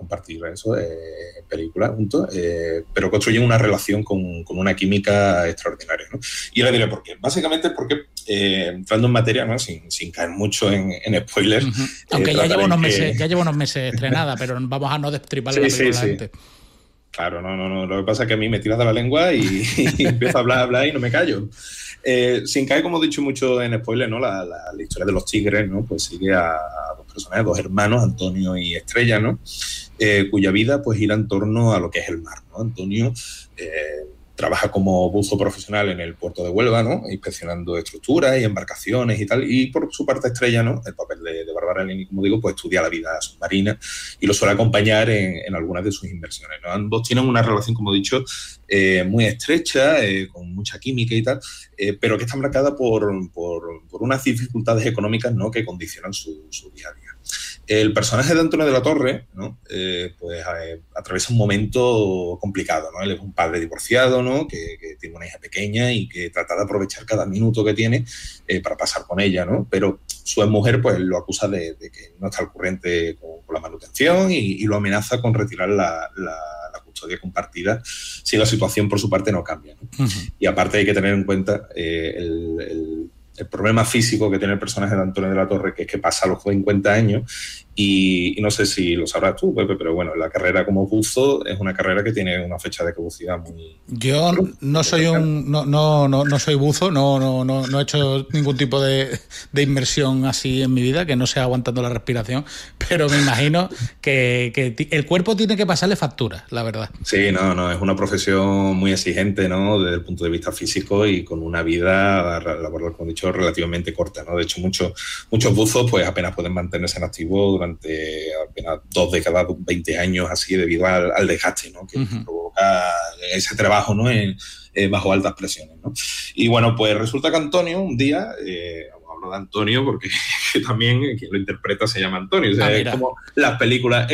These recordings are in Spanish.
compartir eso, películas juntos, pero construyen una relación con una química extraordinaria, ¿no? Y ahora diré por qué. Básicamente porque, entrando en materia, ¿no? sin caer mucho en spoilers. Uh-huh. Aunque ya lleva unos meses estrenada, pero vamos a no destriparle la película a la gente. Claro, no. Lo que pasa es que a mí me tiras de la lengua y empiezo a hablar y no me callo. Sin caer, como he dicho, mucho en spoiler, ¿no? La historia de los tigres, ¿no? Pues sigue a dos personajes, dos hermanos, Antonio y Estrella, ¿no? Cuya vida pues gira en torno a lo que es el mar, ¿no? Antonio trabaja como buzo profesional en el puerto de Huelva, ¿no? Inspeccionando estructuras y embarcaciones y tal. Y por su parte Estrella, ¿no? El papel de Bárbara Leni, como digo, pues estudia la vida submarina y lo suele acompañar en algunas de sus inversiones, ¿no? Ambos tienen una relación, como he dicho, muy estrecha, con mucha química y tal, pero que está marcada por unas dificultades económicas, ¿no? Que condicionan su día a día. El personaje de Antonio de la Torre, ¿no? Pues atraviesa un momento complicado, ¿no? Él es un padre divorciado, ¿no? Que tiene una hija pequeña y que trata de aprovechar cada minuto que tiene para pasar con ella, ¿no? Pero su exmujer pues lo acusa de que no está al corriente con la manutención y lo amenaza con retirar la custodia compartida si la situación por su parte no cambia, ¿no? Uh-huh. Y aparte hay que tener en cuenta el problema físico que tiene el personaje de Antonio de la Torre, que es que pasa a los 50 años y no sé si lo sabrás tú, Pepe, pero bueno, la carrera como buzo es una carrera que tiene una fecha de caducidad muy... Yo no soy no soy buzo, no he hecho ningún tipo de inmersión así en mi vida, que no sea aguantando la respiración, pero me imagino que el cuerpo tiene que pasarle factura, la verdad. Sí, no, es una profesión muy exigente, ¿no? Desde el punto de vista físico y con una vida laboral, como he dicho, relativamente corta, ¿no? De hecho, muchos buzos pues apenas pueden mantenerse en activo durante apenas 2 décadas, 20 años, así, debido al desgaste, ¿no? Que uh-huh. provoca ese trabajo, ¿no? Bajo altas presiones, ¿no? Y bueno, pues resulta que Antonio un día, hablo de Antonio porque también quien lo interpreta se llama Antonio, o sea, es como las películas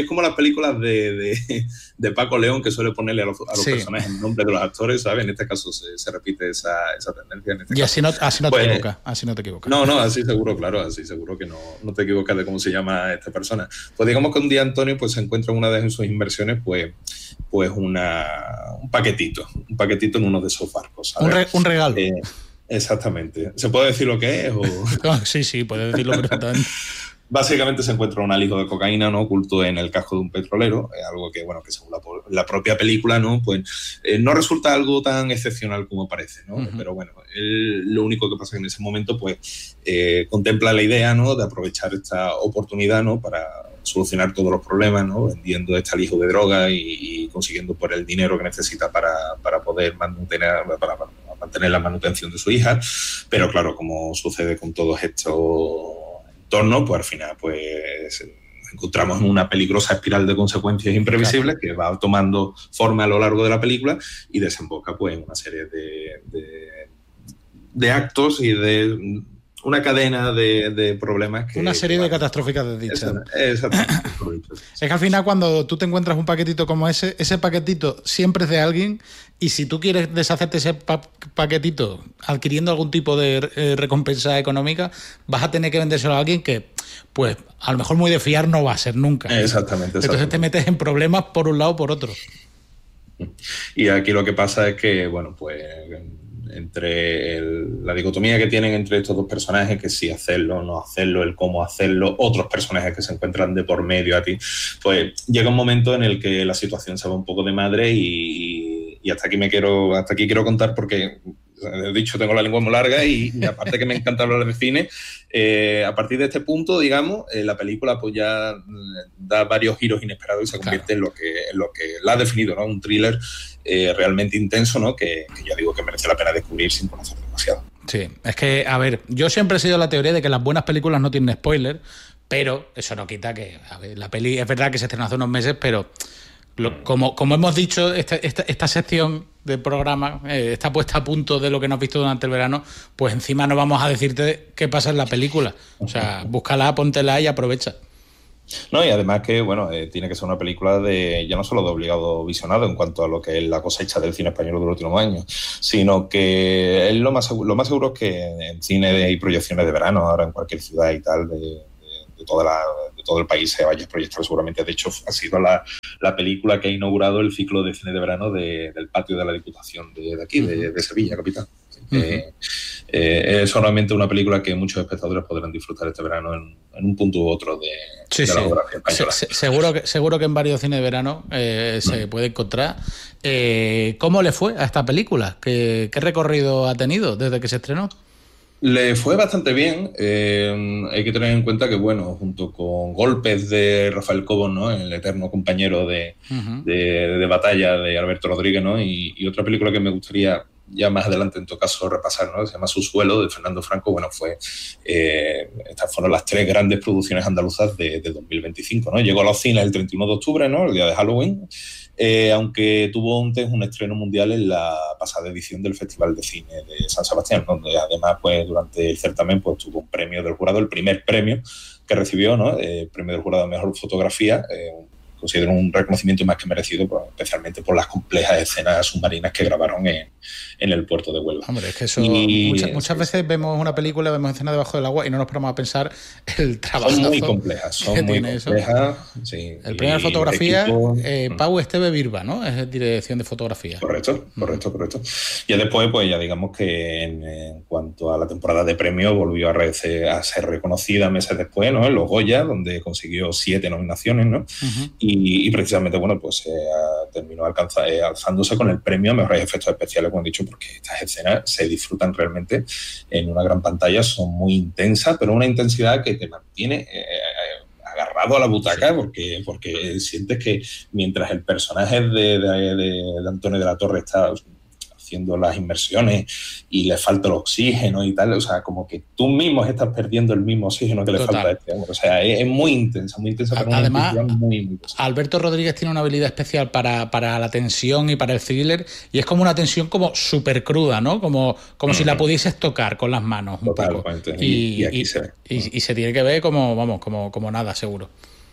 de Paco León, que suele ponerle a los sí. personajes el nombre de los actores, ¿sabes? En este caso se repite esa tendencia. En este y caso. así no te equivocas. No, así seguro, claro, así seguro que no te equivocas de cómo se llama esta persona. Pues digamos que un día Antonio pues se encuentra en una de sus inversiones pues un paquetito en uno de esos barcos, ¿sabes? Un regalo. Exactamente. ¿Se puede decir lo que es? Sí, puedes decirlo perfectamente. Básicamente se encuentra un alijo de cocaína, ¿no? Oculto en el casco de un petrolero, algo que, bueno, que según la propia película, ¿no? Pues no resulta algo tan excepcional como parece, ¿no? Uh-huh. Pero bueno, lo único que pasa es que en ese momento, pues, contempla la idea, ¿no? De aprovechar esta oportunidad, ¿no? Para solucionar todos los problemas, ¿no? Vendiendo este alijo de droga y consiguiendo por el dinero que necesita para poder mantener la manutención de su hija. Pero claro, como sucede con todos estos entornos, pues al final pues encontramos en una peligrosa espiral de consecuencias imprevisibles que va tomando forma a lo largo de la película y desemboca pues en una serie de actos y de una cadena de problemas una serie de catastróficas desdichas. Exactamente. Es que al final cuando tú te encuentras un paquetito como ese paquetito siempre es de alguien y si tú quieres deshacerte ese paquetito adquiriendo algún tipo de recompensa económica, vas a tener que vendérselo a alguien que, pues, a lo mejor muy de fiar no va a ser nunca. Exactamente. Entonces te metes en problemas por un lado o por otro. Y aquí lo que pasa es que, bueno, pues entre la dicotomía que tienen entre estos dos personajes, que si hacerlo o no hacerlo, el cómo hacerlo, otros personajes que se encuentran de por medio a ti, pues llega un momento en el que la situación se va un poco de madre y hasta aquí quiero contar porque he dicho, tengo la lengua muy larga y aparte que me encanta hablar de cine, a partir de este punto, digamos, la película pues ya da varios giros inesperados y se convierte en lo que la ha definido, ¿no? Un thriller realmente intenso, ¿no? Que ya digo que merece la pena descubrir sin conocer demasiado. Sí, es que, a ver, yo siempre he sido la teoría de que las buenas películas no tienen spoiler, pero eso no quita que, a ver, la peli es verdad que se estrenó hace unos meses, pero como hemos dicho, esta sección del programa está puesta a punto de lo que no has visto durante el verano, pues encima no vamos a decirte qué pasa en la película. O sea, búscala, póntela y aprovecha. No, y además que, bueno, tiene que ser una película ya no solo de obligado visionado en cuanto a lo que es la cosecha del cine español de los últimos años, sino que es lo más seguro es que en cine hay proyecciones de verano ahora en cualquier ciudad y tal de de todo el país se vaya a proyectar seguramente. De hecho, ha sido la película que ha inaugurado el ciclo de cine de verano del patio de la Diputación de aquí, de Sevilla, capital. Es solamente una película que muchos espectadores podrán disfrutar este verano en un punto u otro de la geografía española. Seguro que en varios cines de verano se puede encontrar. ¿Cómo le fue a esta película? ¿Qué recorrido ha tenido desde que se estrenó? Le fue bastante bien. Hay que tener en cuenta que, bueno, junto con Golpes de Rafael Cobos, ¿no?, el eterno compañero de batalla de Alberto Rodríguez, ¿no?, y otra película que me gustaría ya más adelante en todo caso repasar, ¿no?, se llama Subsuelo, de Fernando Franco. Bueno, estas fueron las 3 grandes producciones andaluzas de 2025, ¿no? Llegó a los cines el 31 de octubre, ¿no?, el día de Halloween, aunque tuvo un estreno mundial en la pasada edición del Festival de Cine de San Sebastián, donde además, pues, durante el certamen, pues, tuvo un premio del jurado, el primer premio que recibió, ¿no?, el premio del jurado a Mejor Fotografía, considero un reconocimiento más que merecido, pues, especialmente por las complejas escenas submarinas que grabaron en el puerto de Huelva. Hombre, es que eso muchas veces vemos una película, vemos escenas debajo del agua y no nos ponemos a pensar el trabajo. Son muy complejas, sí. El premio de fotografía, Pau Esteve Birba, ¿no? Es dirección de fotografía. Correcto. Y después, pues ya digamos que en cuanto a la temporada de premios, volvió a ser reconocida meses después, ¿no?, en los Goya, donde consiguió 7 nominaciones, ¿no? Y precisamente, bueno, pues terminó alzándose con el premio a Mejores Efectos Especiales, como he dicho, porque estas escenas se disfrutan realmente en una gran pantalla, son muy intensas, pero una intensidad que te mantiene agarrado a la butaca, porque sientes que mientras el personaje de Antonio de la Torre está haciendo las inmersiones y le falta el oxígeno y tal, o sea, como que tú mismo estás perdiendo el mismo oxígeno que le falta a este hombre. O sea, es muy intensa, pero además, muy positiva. Alberto Rodríguez tiene una habilidad especial para la tensión y para el thriller, y es como una tensión como súper cruda, ¿no? Como si la pudieses tocar con las manos un poco. Y aquí se ve. Y se tiene que ver como nada, seguro.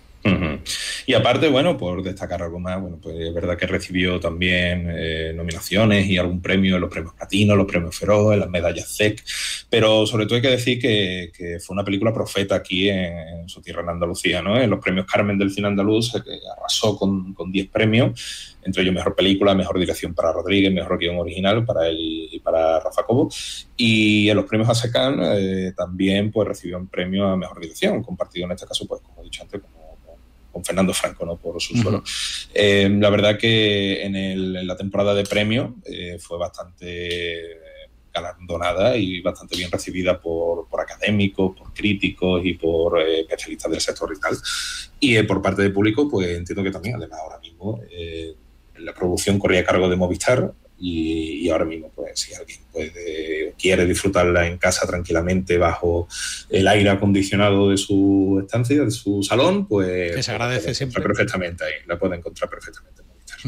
Y aparte, bueno, por destacar algo más, bueno, pues es verdad que recibió también nominaciones y algún premio en los premios Platino, los premios Feroz, en las medallas CEC, pero sobre todo hay que decir que fue una película profeta aquí en su tierra, en Andalucía, ¿no? En los premios Carmen del cine andaluz, que arrasó con 10 premios, entre ellos Mejor Película, Mejor Dirección para Rodríguez, Mejor Guión Original para él y para Rafa Cobo, y en los premios ASECAN también, pues, recibió un premio a Mejor Dirección, compartido en este caso, pues, como he dicho antes, con Fernando Franco, ¿no?, por Subsuelo. La verdad que en la temporada de premios fue bastante galardonada y bastante bien recibida por académicos, por críticos y por especialistas del sector y tal. Y por parte del público, pues entiendo que también, además, ahora mismo la producción corría a cargo de Movistar, y ahora mismo, pues, si alguien quiere disfrutarla en casa tranquilamente bajo el aire acondicionado de su estancia, de su salón, pues que se agradece siempre perfectamente ahí, la puede encontrar perfectamente en Movistar.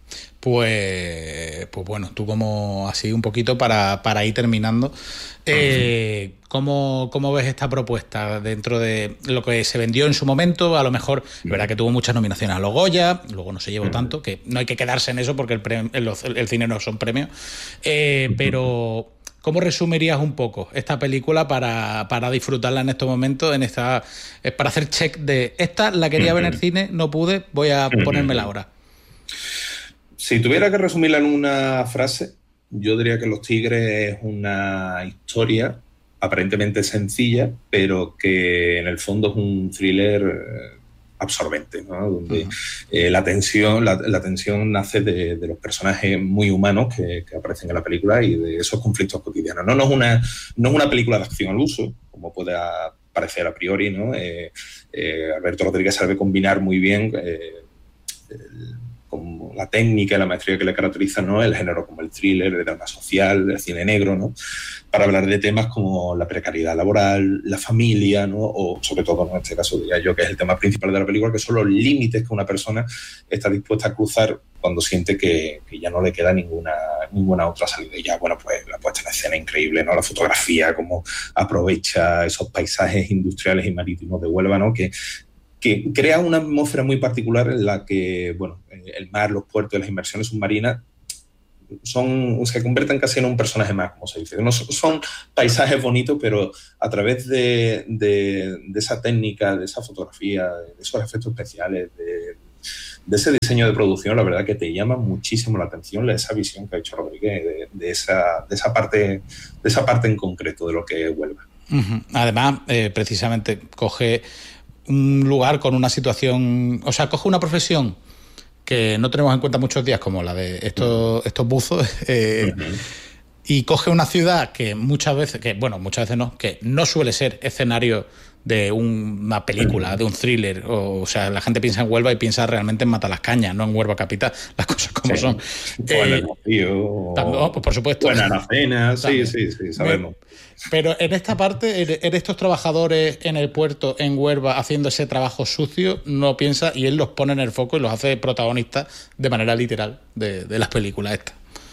Pues bueno, tú, como así un poquito para ir terminando, ¿cómo ves esta propuesta dentro de lo que se vendió en su momento? A lo mejor, es verdad que tuvo muchas nominaciones a los Goya, luego no se llevó tanto, que no hay que quedarse en eso porque el cine no son premios, pero ¿cómo resumirías un poco esta película para disfrutarla en estos momentos, para hacer check de esta la quería ver en el cine, no pude, voy a ponérmela ahora? Si tuviera que resumirla en una frase, yo diría que Los Tigres es una historia aparentemente sencilla, pero que en el fondo es un thriller absorbente, ¿no? Donde la tensión nace de los personajes muy humanos que aparecen en la película y de esos conflictos cotidianos. No es una película de acción al uso, como puede parecer a priori, ¿no? Alberto Rodríguez sabe combinar muy bien como la técnica y la maestría que le caracteriza, ¿no?, el género como el thriller, el drama social, el cine negro, ¿no?, para hablar de temas como la precariedad laboral, la familia, ¿no?, o sobre todo, en este caso, diría yo, que es el tema principal de la película, que son los límites que una persona está dispuesta a cruzar cuando siente que ya no le queda ninguna otra salida. Y ya, bueno, pues la puesta en escena increíble, ¿no?, la fotografía, cómo aprovecha esos paisajes industriales y marítimos de Huelva, ¿no?, que crea una atmósfera muy particular en la que, bueno, el mar, los puertos y las inmersiones submarinas se convierten casi en un personaje más, como se dice. No son paisajes bonitos, pero a través de esa técnica, de esa fotografía, de esos efectos especiales, de ese diseño de producción, la verdad que te llama muchísimo la atención esa visión que ha hecho Rodríguez de esa parte en concreto de lo que es Huelva. Uh-huh. Además, precisamente coge un lugar con una situación, o sea, coge una profesión que no tenemos en cuenta muchos días, como la de estos buzos, y coge una ciudad que muchas veces no, que no suele ser escenario de una película, de un thriller, o sea, la gente piensa en Huelva y piensa realmente en Matalascañas, no en Huelva capital, las cosas como son. O en el Rocío, pues por supuesto. O en Aracena, sí, sabemos. Pero en esta parte, en estos trabajadores en el puerto, en Huelva, haciendo ese trabajo sucio, no piensa, y él los pone en el foco y los hace protagonistas de manera literal de las películas estas.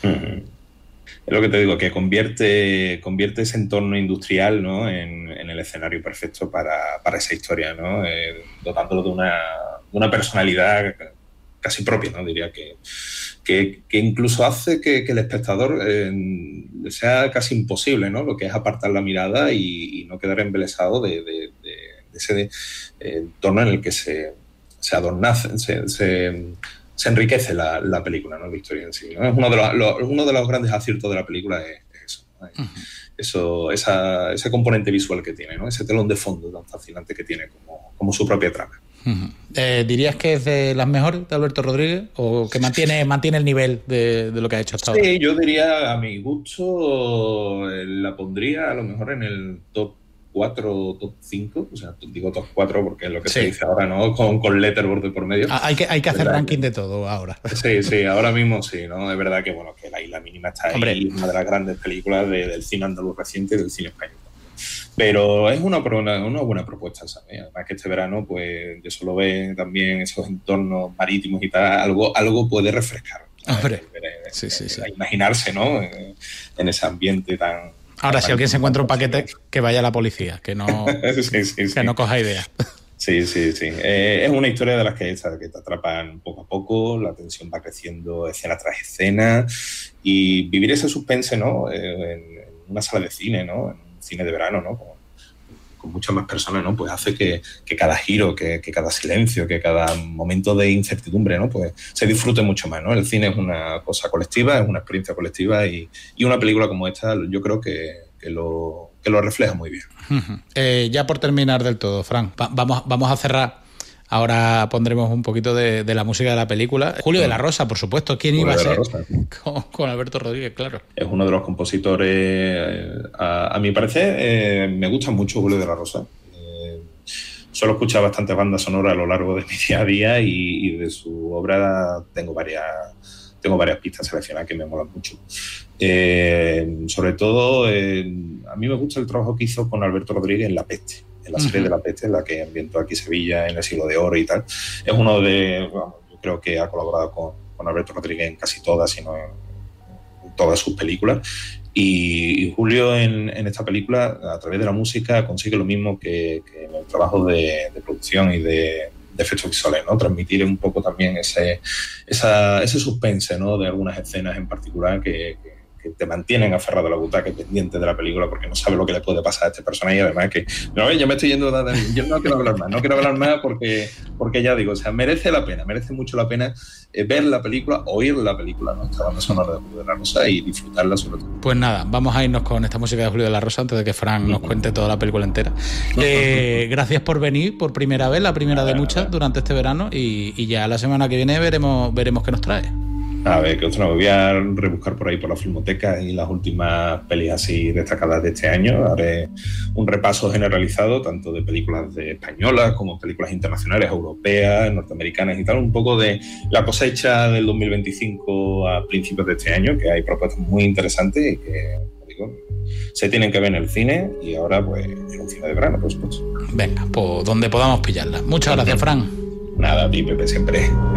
Es lo que te digo, que convierte ese entorno industrial, ¿no?, en el escenario perfecto para esa historia, ¿no? Dotándolo de una personalidad casi propia, ¿no? Diría que incluso hace que el espectador sea casi imposible, ¿no?, lo que es apartar la mirada y no quedar embelesado de ese entorno en el que se adornace, se enriquece la película, ¿no?, la historia en sí, ¿no? Es uno de los grandes aciertos de la película es eso, ¿no? Ese componente visual que tiene, ¿no? Ese telón de fondo tan fascinante que tiene como su propia trama. ¿Dirías que es de las mejores de Alberto Rodríguez o que mantiene el nivel de lo que ha hecho hasta ahora? Sí, yo diría, a mi gusto, la pondría a lo mejor en el top 4 o top 5, o sea, digo top 4 porque es lo que se dice ahora, ¿no? Con Letterboxd por medio. Hay que hacer ranking de todo ahora. Sí, ahora mismo sí, ¿no? Es verdad que, bueno, que La Isla Mínima está ahí, una de las grandes películas del cine andaluz reciente y del cine español. Pero es una buena propuesta, ¿sabes? Además que este verano, pues, yo solo veo también esos entornos marítimos y tal, algo puede refrescar. Hombre, sí. Imaginarse, ¿no? En ese ambiente tan... Ahora, si alguien se encuentra un paquete, que vaya a la policía, que no, que no coja idea. Sí. Es una historia de las que te atrapan poco a poco, la tensión va creciendo escena tras escena y vivir ese suspense, ¿no? En una sala de cine, ¿no? En un cine de verano, ¿no? Con muchas más personas, ¿no? Pues hace que cada giro, que cada silencio, que cada momento de incertidumbre, ¿no? Pues se disfrute mucho más, ¿no? El cine es una cosa colectiva, es una experiencia colectiva y una película como esta yo creo que lo refleja muy bien. Ya por terminar del todo, Fran, vamos a cerrar. Ahora pondremos un poquito de la música de la película. Julio de la Rosa, por supuesto. ¿Quién iba a ser? Con Alberto Rodríguez, claro. Es uno de los compositores, a mi parecer, me gusta mucho Julio de la Rosa. Suelo escuchar bastantes bandas sonoras a lo largo de mi día a día y de su obra tengo varias pistas seleccionadas que me molan mucho. Sobre todo, a mí me gusta el trabajo que hizo con Alberto Rodríguez en La Peste. En la serie de La Peste, en la que ambientó aquí Sevilla en el Siglo de Oro y tal. Es uno yo creo que ha colaborado con Alberto Rodríguez en casi todas, si no en todas sus películas. Y Julio en esta película, a través de la música, consigue lo mismo que en el trabajo de producción y de efectos visuales, ¿no? Transmitir un poco también ese suspense, ¿no? De algunas escenas en particular que te mantienen aferrado a la butaca, pendiente de la película, porque no sabes lo que le puede pasar a este personaje. Y además que, no, yo me estoy yendo, yo no quiero hablar más porque ya digo, o sea, merece mucho la pena ver la película, oír la película, ¿no? Esta banda sonora de Julio de la Rosa y disfrutarla sobre todo. Pues nada, vamos a irnos con esta música de Julio de la Rosa antes de que Fran nos cuente toda la película entera. Gracias por venir por primera vez, la primera de muchas durante este verano y ya la semana que viene veremos qué nos trae. A ver, que otra, me voy a rebuscar por ahí por la filmoteca y las últimas pelis así destacadas de este año. Haré un repaso generalizado, tanto de películas españolas como películas internacionales, europeas, norteamericanas y tal, un poco de la cosecha del 2025 a principios de este año, que hay propuestas muy interesantes y que, digo, se tienen que ver en el cine y ahora pues en un cine de verano, por supuesto. Venga, pues donde podamos pillarla. Muchas gracias, Fran. Nada, a ti, Pepe, siempre.